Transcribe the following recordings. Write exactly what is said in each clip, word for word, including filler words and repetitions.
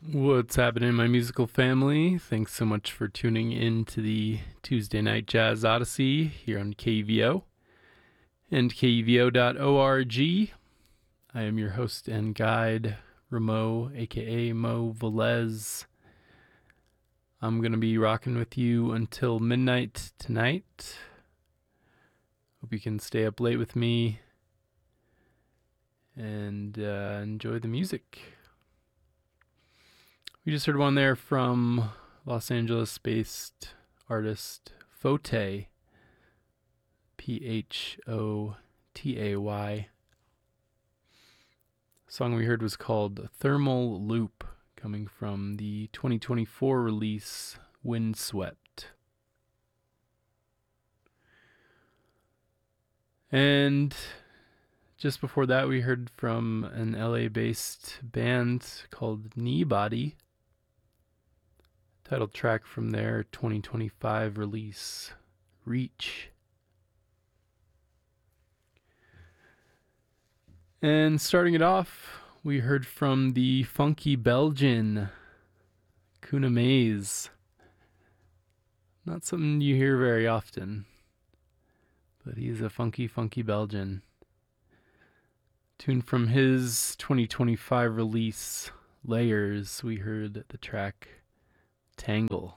What's happening, my musical family? Thanks so much for tuning in to the Tuesday Night Jazz Odyssey here on K V O and K V O dot org. I am your host and guide, Ramo, aka Mo Velez. I'm going to be rocking with you until midnight tonight. Hope you can stay up late with me and uh, enjoy the music. We just heard one there from Los Angeles-based artist Photay, P H O T A Y. The song we heard was called Thermal Loop, coming from the twenty twenty-four release Windswept. And just before that, we heard from an L A-based band called Kneebody. Title track from their twenty twenty-five release, Reach. And starting it off, we heard from the funky Belgian, Kuna Maze. Not something you hear very often, but he's a funky, funky Belgian. Tune from his twenty twenty-five release, Layers, we heard the track Tangle.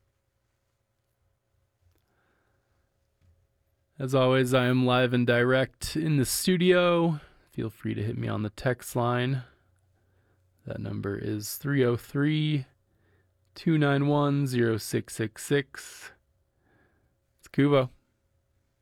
As always, I am live and direct in the studio. Feel free to hit me on the text line. That number is three oh three, two nine one, oh six six six. It's Kubo.